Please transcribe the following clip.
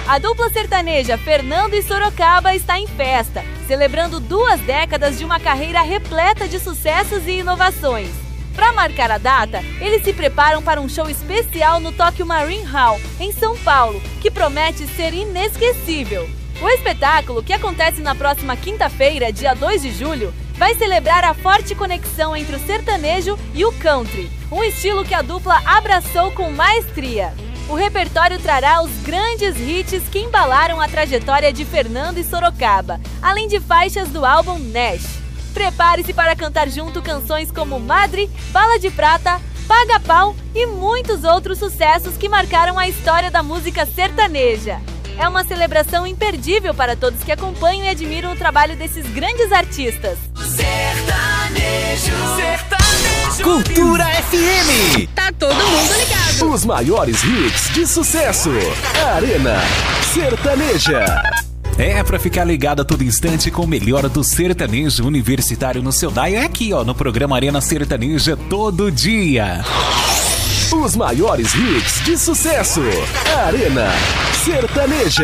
A dupla sertaneja Fernando e Sorocaba está em festa, celebrando 2 décadas de uma carreira repleta de sucessos e inovações. Para marcar a data, eles se preparam para um show especial no Tokyo Marine Hall, em São Paulo, que promete ser inesquecível. O espetáculo, que acontece na próxima quinta-feira, dia 2 de julho, vai celebrar a forte conexão entre o sertanejo e o country, um estilo que a dupla abraçou com maestria. O repertório trará os grandes hits que embalaram a trajetória de Fernando e Sorocaba, além de faixas do álbum Nash. Prepare-se para cantar junto canções como Madre, Bala de Prata, Paga Pau e muitos outros sucessos que marcaram a história da música sertaneja. É uma celebração imperdível para todos que acompanham e admiram o trabalho desses grandes artistas. Sertanejo. Cultura FM. Tá todo mundo ligado. Os maiores hits de sucesso. Arena Sertaneja. É pra ficar ligado a todo instante com o melhor do sertanejo universitário no seu dial. É aqui, ó, no programa Arena Sertaneja todo dia. Os maiores hits de sucesso. Arena Sertaneja.